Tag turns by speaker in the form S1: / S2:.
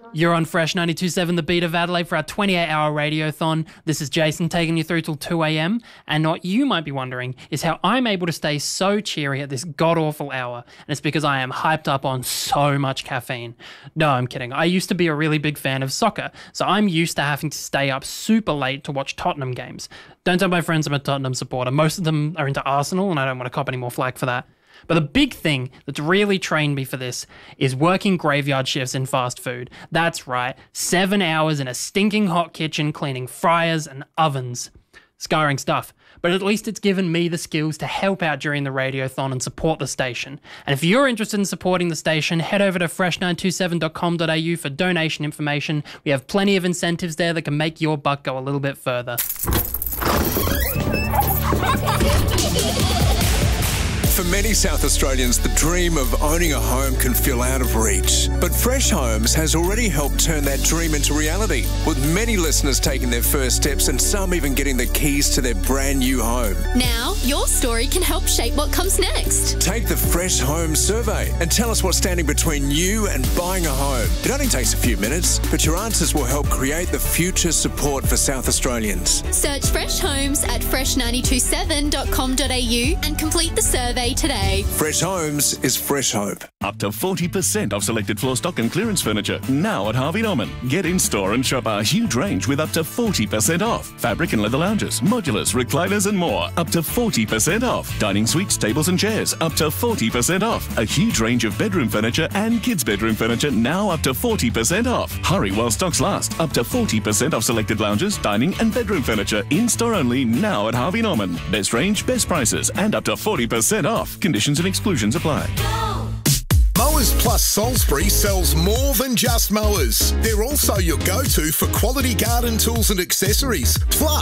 S1: You're on Fresh 92.7 The Beat of Adelaide for our 28-hour radiothon. This is Jason taking you through till 2 a.m. And what you might be wondering is how I'm able to stay so cheery at this god-awful hour. And it's because I am hyped up on so much caffeine. No, I'm kidding. I used to be a really big fan of soccer, so I'm used to having to stay up super late to watch Tottenham games. Don't tell my friends I'm a Tottenham supporter. Most of them are into Arsenal, and I don't want to cop any more flack for that. But the big thing that's really trained me for this is working graveyard shifts in fast food. That's right, 7 hours in a stinking hot kitchen cleaning fryers and ovens. Scarring stuff. But at least it's given me the skills to help out during the radiothon and support the station. And if you're interested in supporting the station, head over to fresh927.com.au for donation information. We have plenty of incentives there that can make your buck go a little bit further.
S2: For many South Australians, the dream of owning a home can feel out of reach. But Fresh Homes has already helped turn that dream into reality, with many listeners taking their first steps and some even getting the keys to their brand new home.
S3: Now, your story can help shape what comes next.
S2: Take the Fresh Home survey and tell us what's standing between you and buying a home. It only takes a few minutes, but your answers will help create the future support for South Australians.
S3: Search Fresh Homes at fresh927.com.au and complete the survey today.
S2: Fresh Homes is fresh hope.
S4: Up to 40% off selected floor stock and clearance furniture now at Harvey Norman. Get in store and shop our huge range with up to 40% off. Fabric and leather lounges, modulars, recliners and more. Up to 40% off. Dining suites, tables and chairs. Up to 40% off. A huge range of bedroom furniture and kids' bedroom furniture now up to 40% off. Hurry while stocks last. Up to 40% off selected lounges, dining and bedroom furniture. In store only now at Harvey Norman. Best range, best prices and up to 40% off. Conditions and exclusions apply.
S5: Mowers Plus Salisbury sells more than just mowers. They're also your go-to for quality garden tools and accessories. Plus,